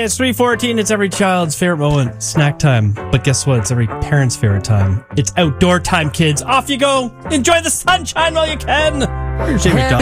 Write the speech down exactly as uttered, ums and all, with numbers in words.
it's three fourteen. It's every child's favorite moment. Snack time. But guess what? It's every parent's favorite time. It's outdoor time, kids. Off you go. Enjoy the sunshine while you can. Here's Jamie McDonald.